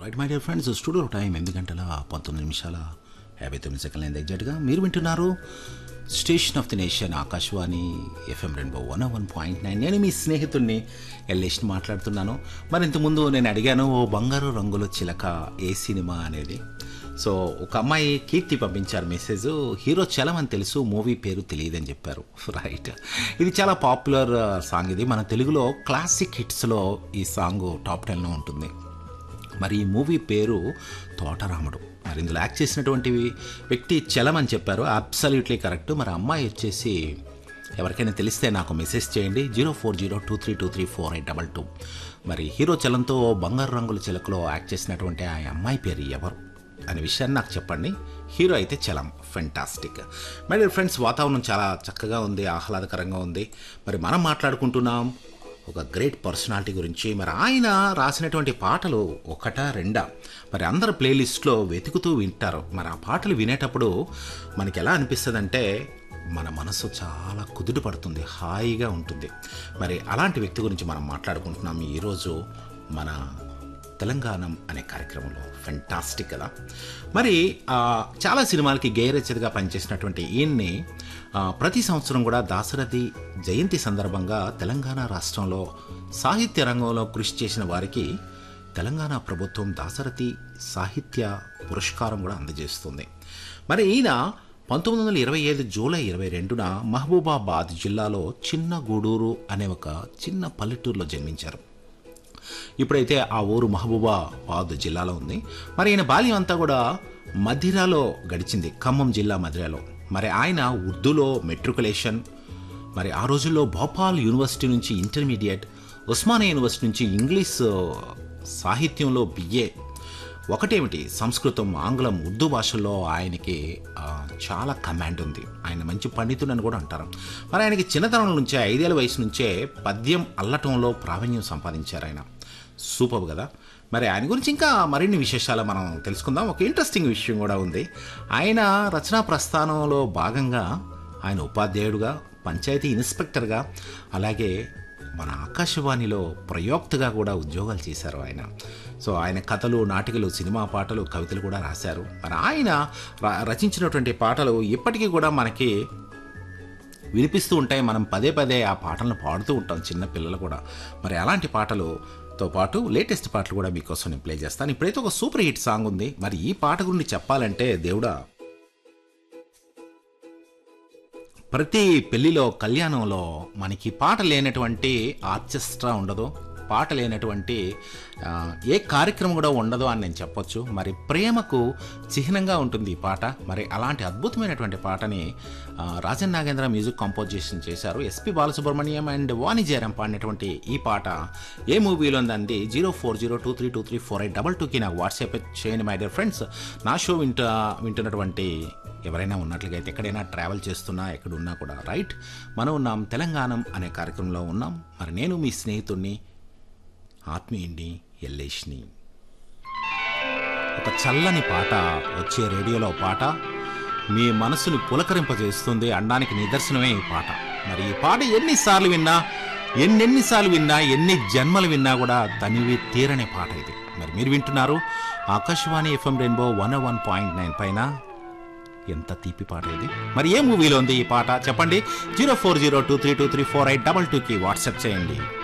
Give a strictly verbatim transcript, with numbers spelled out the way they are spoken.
Right my dear friends, studio time ఎనిమిది గంటల పంతొమ్మిది నిమిషాల యాభై తొమ్మిది సెకండ్ల అయింది ఎగ్జాక్ట్గా. మీరు వింటున్నారు station of the nation Akashvani FM rainbow one one point nine. నేను మీ స్నేహితుడిని ఎల్లేష్ని మాట్లాడుతున్నాను. మరి ఇంతకుముందు నేను అడిగాను, ఓ బంగారు రంగుల చిలక ఏ సినిమా అనేది. సో ఒక అమ్మాయి కీర్తి పంపించారు మెసేజ్, హీరో చలం అని తెలుసు, మూవీ పేరు తెలియదని చెప్పారు. రైట్, ఇది చాలా పాపులర్ సాంగ్. ఇది మన తెలుగులో క్లాసిక్ హిట్స్లో ఈ సాంగ్ టాప్ టెన్లో ఉంటుంది. మరి ఈ మూవీ పేరు తోటరాముడు. మరి ఇందులో యాక్ట్ చేసినటువంటి వ్యక్తి చలం అని చెప్పారు, అబ్సల్యూట్లీ కరెక్ట్. మరి అమ్మాయి వచ్చేసి ఎవరికైనా తెలిస్తే నాకు మెసేజ్ చేయండి, zero four zero two three two three four eight double two. మరి హీరో చలంతో బంగారు రంగుల చిలకలో యాక్ట్ చేసినటువంటి ఆ అమ్మాయి పేరు ఎవరు అనే విషయాన్ని నాకు చెప్పండి. హీరో అయితే Chalam. Fantastic. My dear friends, వాతావరణం చాలా చక్కగా ఉంది, ఆహ్లాదకరంగా ఉంది. మరి మనం మాట్లాడుకుంటున్నాం ఒక గ్రేట్ పర్సనాలిటీ గురించి. మరి ఆయన రాసినటువంటి పాటలు ఒకటా రెండా, మరి అందరు ప్లేలిస్ట్లో వెతుకుతూ వింటారు. మరి ఆ పాటలు వినేటప్పుడు మనకి ఎలా అనిపిస్తుందంటే మన మనసు చాలా కుదుట పడుతుంది, హాయిగా ఉంటుంది. మరి అలాంటి వ్యక్తి గురించి మనం మాట్లాడుకుంటున్నాం ఈరోజు మన తెలంగాణం అనే కార్యక్రమంలో. ఫెంటాస్టిక్ కదా. మరి చాలా సినిమాలకి గేయ రచయితగా పనిచేసినటువంటి ఈయన్ని ప్రతి సంవత్సరం కూడా దాశరథి జయంతి సందర్భంగా తెలంగాణ రాష్ట్రంలో సాహిత్య రంగంలో కృషి చేసిన వారికి తెలంగాణ ప్రభుత్వం దాశరథి సాహిత్య పురస్కారం కూడా అందజేస్తుంది. మరి ఈయన పంతొమ్మిది వందల ఇరవై ఐదు జూలై ఇరవై రెండున మహబూబాబాద్ జిల్లాలో చిన్న గూడూరు అనే ఒక చిన్న పల్లెటూరులో జన్మించారు. ఇప్పుడైతే ఆ ఊరు మహబూబాబాద్ జిల్లాలో ఉంది. మరి ఈయన బాల్యం అంతా కూడా మధిరాలో గడిచింది, ఖమ్మం జిల్లా మధిరాలో. మరి ఆయన ఉర్దూలో మెట్రికులేషన్, మరి ఆ రోజుల్లో భోపాల్ యూనివర్సిటీ నుంచి ఇంటర్మీడియట్, ఉస్మానియా యూనివర్సిటీ నుంచి ఇంగ్లీష్ సాహిత్యంలో బిఏ, ఒకటేమిటి సంస్కృతం, ఆంగ్లం, ఉర్దూ భాషల్లో ఆయనకి చాలా కమాండ్ ఉంది. ఆయన మంచి పండితుడని కూడా అంటారు. మరి ఆయనకి చిన్నతనం నుంచే, ఐదేళ్ల వయసు నుంచే పద్యం అల్లటంలో ప్రావీణ్యం సంపాదించారు ఆయన. సూపర్ కదా. మరి ఆయన గురించి ఇంకా మరిన్ని విశేషాలు మనం తెలుసుకుందాం. ఒక ఇంట్రెస్టింగ్ విషయం కూడా ఉంది. ఆయన రచనా ప్రస్థానంలో భాగంగా ఆయన ఉపాధ్యాయుడుగా, పంచాయతీ ఇన్స్పెక్టర్గా, అలాగే మన ఆకాశవాణిలో ప్రయోక్తగా కూడా ఉద్యోగాలు చేశారు ఆయన. సో ఆయన కథలు, నాటికలు, సినిమా పాటలు, కవితలు కూడా రాశారు. మరి ఆయన రచించినటువంటి పాటలు ఇప్పటికీ కూడా మనకి వినిపిస్తూ ఉంటాయి. మనం పదే పదే ఆ పాటలను పాడుతూ ఉంటాం, చిన్న పిల్లలు కూడా. మరి అలాంటి పాటలతో పాటు లేటెస్ట్ పాటలు కూడా మీకోసం నేను ప్లే చేస్తాను. ఇప్పుడైతే ఒక సూపర్ హిట్ సాంగ్ ఉంది. మరి ఈ పాట గురించి చెప్పాలంటే దేవుడా, ప్రతి పెళ్లిలో, కళ్యాణంలో మనకి పాట లేనటువంటి ఆర్కెస్ట్రా ఉండదు, పాట లేనటువంటి ఏ కార్యక్రమం కూడా ఉండదు అని నేను చెప్పొచ్చు. మరి ప్రేమకు చిహ్నంగా ఉంటుంది ఈ పాట. మరి అలాంటి అద్భుతమైనటువంటి పాటని రాజన్ నాగేంద్ర మ్యూజిక్ కంపోజిషన్ చేశారు. ఎస్పి బాలసుబ్రహ్మణ్యం అండ్ వాణి జయరాం పాడినటువంటి ఈ పాట ఏ మూవీలో ఉందండి? Zero four zero two three two three four eight double టూకి నాకు వాట్సాప్ చేయండి మై డియర్ ఫ్రెండ్స్. నా షో వింట వింటున్నటువంటి ఎవరైనా ఉన్నట్లుగా అయితే, ఎక్కడైనా ట్రావెల్ చేస్తున్నా, ఎక్కడున్నా కూడా రైట్, మనం ఉన్నాం తెలంగాణం అనే కార్యక్రమంలో ఉన్నాం. మరి నేను మీ స్నేహితుడిని, ఆత్మీయుడిని, ఎల్లేష్ని. ఒక చల్లని పాట వచ్చే రేడియోలో పాట మీ మనసుని పులకరింపజేస్తుంది అనడానికి నిదర్శనమే ఈ పాట. మరి ఈ పాట ఎన్నిసార్లు విన్నా, ఎన్నెన్నిసార్లు విన్నా, ఎన్ని జన్మలు విన్నా కూడా తనివి తీరనే పాట ఇది. మరి మీరు వింటున్నారు Akashvani FM rainbow one one point nine పైన. ఎంత తీపి పాట ఇది. మరి ఏ మూవీలో ఉంది ఈ పాట చెప్పండి. Zero four zero two three two three four eight double టూకి వాట్సాప్ చేయండి.